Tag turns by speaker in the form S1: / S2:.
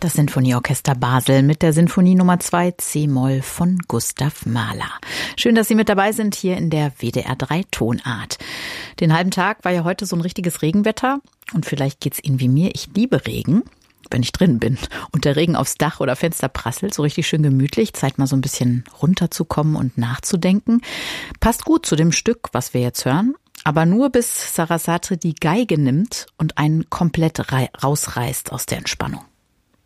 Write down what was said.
S1: Das Sinfonieorchester Basel mit der Sinfonie Nummer 2 C-Moll von Gustav Mahler. Schön, dass Sie mit dabei sind hier in der WDR 3 Tonart. Den halben Tag war ja heute so ein richtiges Regenwetter und vielleicht geht's Ihnen wie mir. Ich liebe Regen, wenn ich drin bin und der Regen aufs Dach oder Fenster prasselt, so richtig schön gemütlich, Zeit mal so ein bisschen runterzukommen und nachzudenken. Passt gut zu dem Stück, was wir jetzt hören. Aber nur bis Sarasate die Geige nimmt und einen komplett rausreißt aus der Entspannung.